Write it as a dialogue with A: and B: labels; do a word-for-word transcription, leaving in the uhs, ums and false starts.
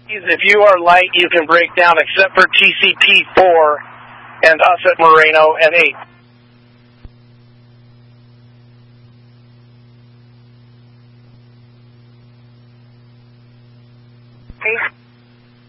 A: If you are light, you can break down except for T C P four and us at Moreno at eight.
B: Eight.